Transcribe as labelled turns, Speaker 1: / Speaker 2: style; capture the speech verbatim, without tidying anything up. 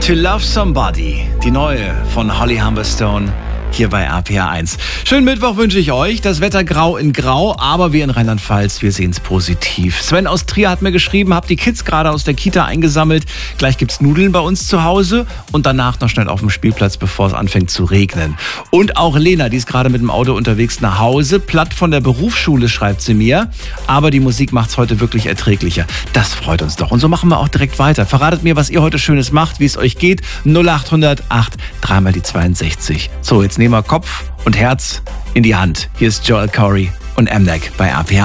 Speaker 1: To Love Somebody, die neue von Holly Humberstone, hier bei R P R eins. Schönen Mittwoch wünsche ich euch. Das Wetter grau in grau, aber wir in Rheinland-Pfalz, wir sehen es positiv. Sven aus Trier hat mir geschrieben, hab die Kids gerade aus der Kita eingesammelt. Gleich gibt's Nudeln bei uns zu Hause und danach noch schnell auf dem Spielplatz, bevor es anfängt zu regnen. Und auch Lena, die ist gerade mit dem Auto unterwegs nach Hause. Platt von der Berufsschule, schreibt sie mir. Aber die Musik macht's heute wirklich erträglicher. Das freut uns doch. Und so machen wir auch direkt weiter. Verratet mir, was ihr heute Schönes macht, wie es euch geht. null acht hundert acht, dreimal die zweiundsechzig. So, jetzt nehmen wir Kopf und Herz in die Hand. Hier ist Joel Corry und M-Neck bei R P R.